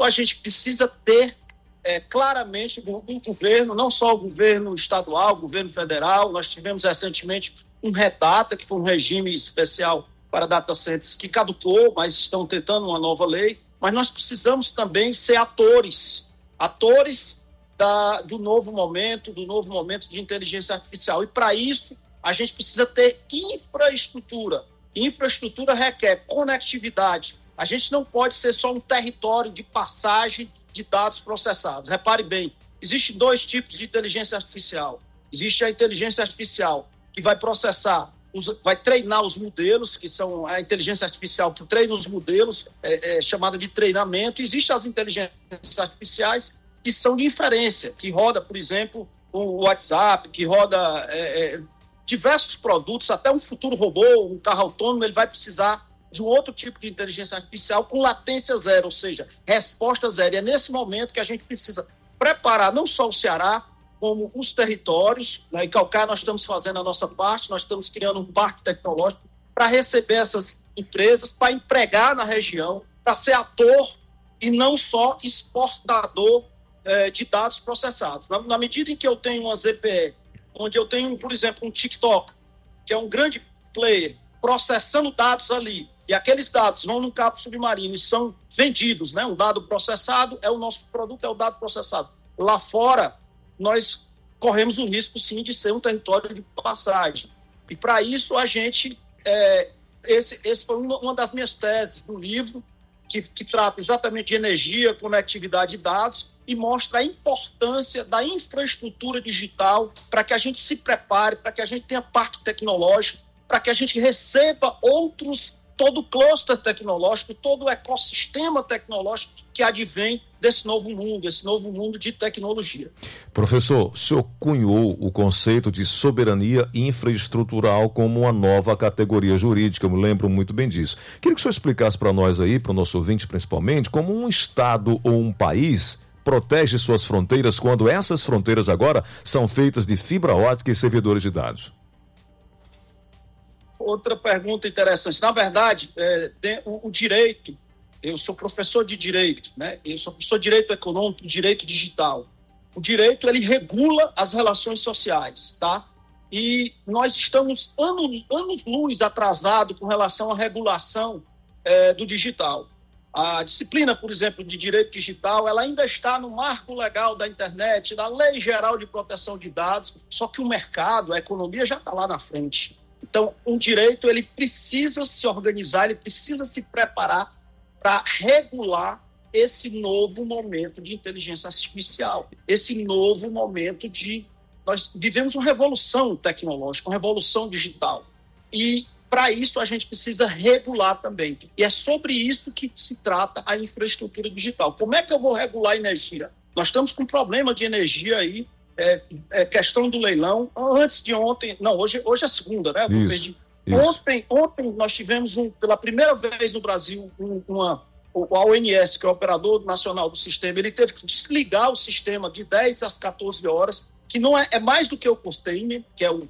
isso, a gente precisa ter claramente do governo, não só o governo estadual, o governo federal. Nós tivemos recentemente um REDATA, que foi um regime especial para data centers, que caducou, mas estão tentando uma nova lei. Mas nós precisamos também ser atores do novo momento de inteligência artificial. E para isso, a gente precisa ter infraestrutura. Infraestrutura requer conectividade. A gente não pode ser só um território de passagem de dados processados. Repare bem, existem 2 tipos de inteligência artificial. Existe a inteligência artificial que vai processar, vai treinar os modelos, que são a inteligência artificial que treina os modelos, chamada de treinamento. Existem as inteligências artificiais que são de inferência, que roda, por exemplo, o WhatsApp, que roda diversos produtos, até um futuro robô, um carro autônomo, ele vai precisar de um outro tipo de inteligência artificial com latência zero, ou seja, resposta zero. E é nesse momento que a gente precisa preparar não só o Ceará, como os territórios. Em Calcaia nós estamos fazendo a nossa parte, nós estamos criando um parque tecnológico para receber essas empresas, para empregar na região, para ser ator e não só exportador de dados processados. Na medida em que eu tenho uma ZPE, onde eu tenho, por exemplo, um TikTok, que é um grande player, processando dados ali, e aqueles dados vão num cabo submarino e são vendidos, né? Um dado processado é o nosso produto, é o dado processado. Lá fora, nós corremos o risco, sim, de ser um território de passagem. E, para isso, a gente... esse foi uma das minhas teses do livro, que trata exatamente de energia, conectividade e dados, e mostra a importância da infraestrutura digital para que a gente se prepare, para que a gente tenha parque tecnológico, para que a gente receba todo o cluster tecnológico, todo o ecossistema tecnológico que advém desse novo mundo de tecnologia. Professor, o senhor cunhou o conceito de soberania infraestrutural como uma nova categoria jurídica, eu me lembro muito bem disso. Queria que o senhor explicasse para nós aí, para o nosso ouvinte principalmente, como um estado ou um país protege suas fronteiras quando essas fronteiras agora são feitas de fibra ótica e servidores de dados. Outra pergunta interessante. Na verdade, o direito, eu sou professor de direito, né? Eu sou professor de direito econômico, direito digital. O direito, ele regula as relações sociais, tá? E nós estamos anos-luz atrasados com relação à regulação do digital. A disciplina, por exemplo, de direito digital, ela ainda está no marco legal da internet, da Lei Geral de Proteção de Dados, só que o mercado, a economia já está lá na frente. Então, o direito, ele precisa se organizar, ele precisa se preparar para regular esse novo momento de inteligência artificial, esse novo momento de... Nós vivemos uma revolução tecnológica, uma revolução digital. E, para isso, a gente precisa regular também. E é sobre isso que se trata a infraestrutura digital. Como é que eu vou regular a energia? Nós estamos com um problema de energia aí, questão do leilão. Antes de ontem... Não, hoje é segunda, né? Isso. Ontem nós tivemos, pela primeira vez no Brasil, a ONS, que é o Operador Nacional do Sistema, ele teve que desligar o sistema de 10 às 14 horas, que não é mais do que o containment, que é um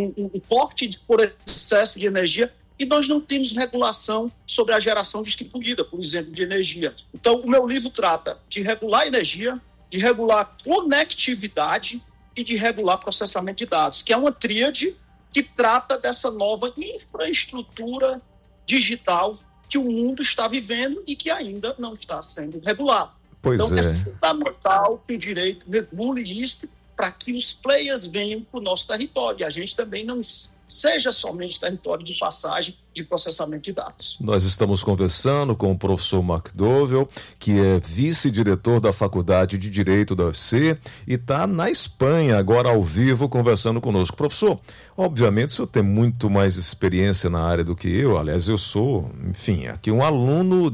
corte por excesso de energia, e nós não temos regulação sobre a geração distribuída, por exemplo, de energia. Então, o meu livro trata de regular energia, de regular conectividade e de regular processamento de dados, que é uma tríade que trata dessa nova infraestrutura digital que o mundo está vivendo e que ainda não está sendo regulado. Então, é fundamental que o direito regule isso para que os players venham para o nosso território e a gente também não seja somente território de passagem de processamento de dados. Nós estamos conversando com o professor McDowell, que é vice-diretor da Faculdade de Direito da UFC e está na Espanha agora ao vivo conversando conosco. Professor, obviamente o senhor tem muito mais experiência na área do que eu, aliás eu sou, enfim, aqui um aluno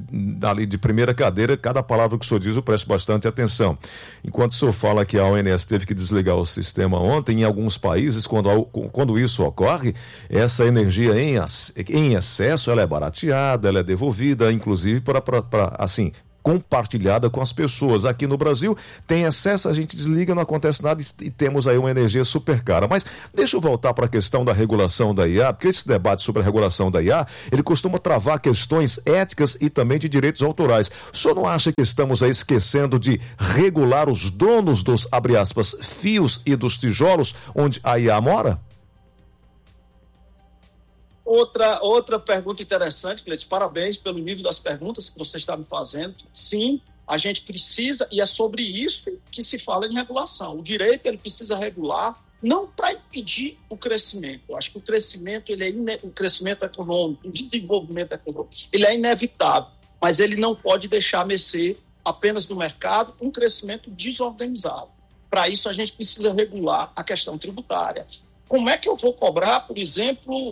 de primeira cadeira, cada palavra que o senhor diz eu presto bastante atenção. Enquanto o senhor fala que a ONS teve que desligar o sistema ontem, em alguns países, quando isso ocorre, essa energia em excesso, ela é barateada, ela é devolvida, inclusive para assim, compartilhada com as pessoas. Aqui no Brasil tem excesso, a gente desliga, não acontece nada e temos aí uma energia super cara. Mas deixa eu voltar para a questão da regulação da IA, porque esse debate sobre a regulação da IA, ele costuma travar questões éticas e também de direitos autorais. O senhor não acha que estamos aí esquecendo de regular os donos dos, abre aspas, fios e dos tijolos onde a IA mora? Outra pergunta interessante, Cleiton, parabéns pelo nível das perguntas que você está me fazendo. Sim, a gente precisa, e é sobre isso que se fala em regulação. O direito, ele precisa regular, não para impedir o crescimento. Eu acho que o crescimento, o crescimento econômico, o desenvolvimento econômico, ele é inevitável, mas ele não pode deixar a mercê apenas do mercado um crescimento desorganizado. Para isso, a gente precisa regular a questão tributária. Como é que eu vou cobrar, por exemplo,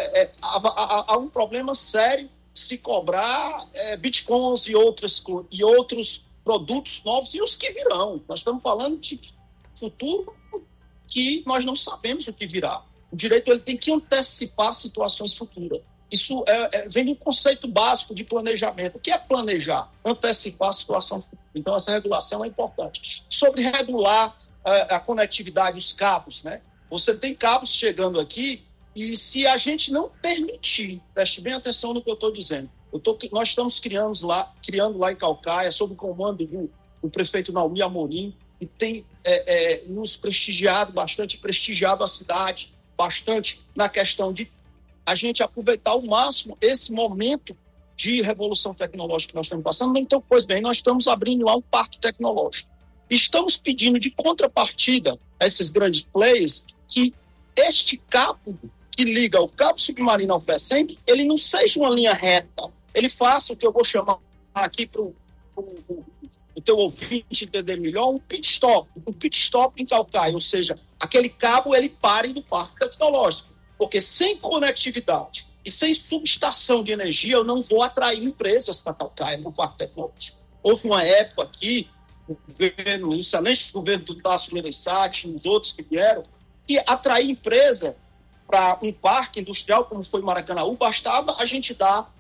há um problema sério se cobrar bitcoins e outros produtos novos e os que virão. Nós estamos falando de futuro que nós não sabemos o que virá. O direito ele tem que antecipar situações futuras. Isso vem do conceito básico de planejamento. O que é planejar? Antecipar a situação futura. Então, essa regulação é importante. Sobre regular a conectividade, os cabos, né? Você tem cabos chegando aqui e se a gente não permitir, preste bem atenção no que eu estou dizendo, nós estamos criando lá em Caucaia, sob o comando do prefeito Naumi Amorim, e tem nos prestigiado bastante, prestigiado a cidade bastante na questão de a gente aproveitar ao máximo esse momento de revolução tecnológica que nós estamos passando. Então, pois bem, nós estamos abrindo lá um parque tecnológico. Estamos pedindo de contrapartida a esses grandes players que este cabo que liga o cabo submarino ao FECEM, ele não seja uma linha reta, ele faça o que eu vou chamar aqui para o teu ouvinte entender melhor, um pit stop em Caucaia, ou seja, aquele cabo ele pare no parque tecnológico, porque sem conectividade e sem subestação de energia eu não vou atrair empresas para Caucaia no parque tecnológico. Houve uma época aqui, o excelente governo do Tasso Gereissati e os outros que vieram, e atrair empresa para um parque industrial, como foi Maracanaú, bastava a gente dar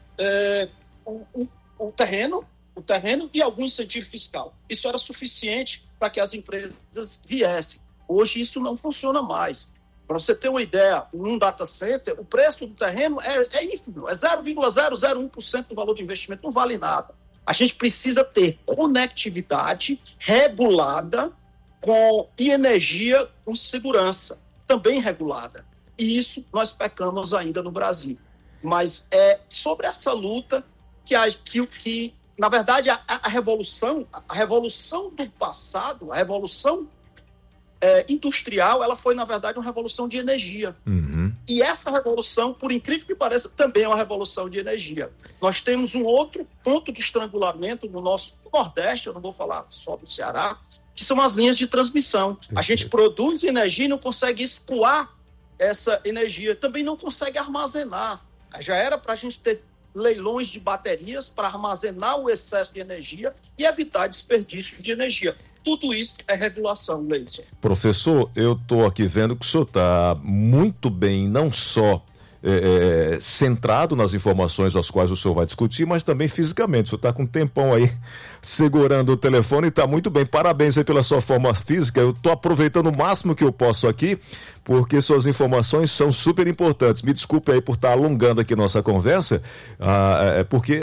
o terreno e algum incentivo fiscal. Isso era suficiente para que as empresas viessem. Hoje isso não funciona mais. Para você ter uma ideia, num data center, o preço do terreno é ínfimo, é 0,001% do valor do investimento, não vale nada. A gente precisa ter conectividade regulada e energia com segurança, também regulada. E isso nós pecamos ainda no Brasil. Mas é sobre essa luta que na verdade, a revolução do passado, a revolução industrial, ela foi, na verdade, uma revolução de energia. Uhum. E essa revolução, por incrível que pareça, também é uma revolução de energia. Nós temos um outro ponto de estrangulamento no nosso Nordeste, eu não vou falar só do Ceará, que são as linhas de transmissão. A gente produz energia e não consegue escoar essa energia, também não consegue armazenar. Já era para a gente ter leilões de baterias para armazenar o excesso de energia e evitar desperdício de energia. Tudo isso é regulação, Leison. Professor, eu estou aqui vendo que o senhor está muito bem, não só centrado nas informações as quais o senhor vai discutir, mas também fisicamente. O senhor está com um tempão aí segurando o telefone e está muito bem. Parabéns aí pela sua forma física. Eu estou aproveitando o máximo que eu posso aqui, porque suas informações são super importantes. Me desculpe aí por estar alongando aqui nossa conversa, porque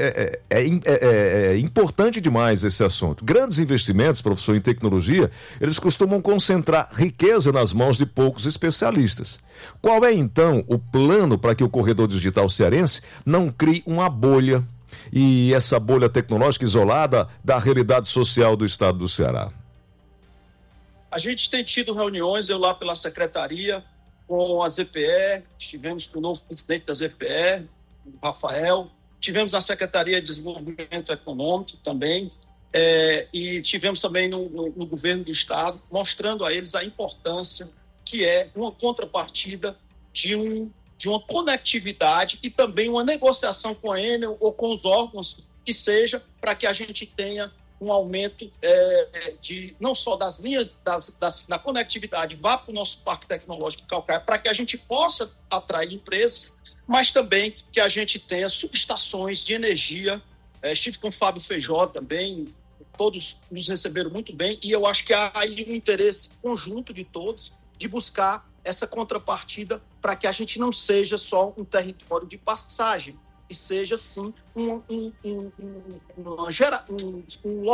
é importante demais esse assunto. Grandes investimentos, professor, em tecnologia, eles costumam concentrar riqueza nas mãos de poucos especialistas. Qual é, então, o plano para que o corredor digital cearense não crie uma bolha, e essa bolha tecnológica isolada da realidade social do estado do Ceará? A gente tem tido reuniões, eu lá pela secretaria, com a ZPE, estivemos com o novo presidente da ZPE, o Rafael, tivemos na Secretaria de Desenvolvimento Econômico também, e tivemos também no governo do estado, mostrando a eles a importância que é uma contrapartida de uma conectividade e também uma negociação com a Enel ou com os órgãos que seja, para que a gente tenha um aumento não só das linhas da conectividade, vá para o nosso parque tecnológico de Caucaia, para que a gente possa atrair empresas, mas também que a gente tenha subestações de energia Estive com o Fábio Feijó também, todos nos receberam muito bem, e eu acho que há aí um interesse conjunto de todos de buscar essa contrapartida para que a gente não seja só um território de passagem, e seja, sim, um